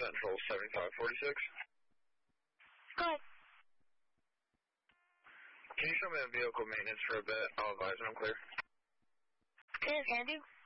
Central 7546. Go ahead. Can you show me a vehicle maintenance for a bit? I'll advise when I'm clear. Yes, can I do?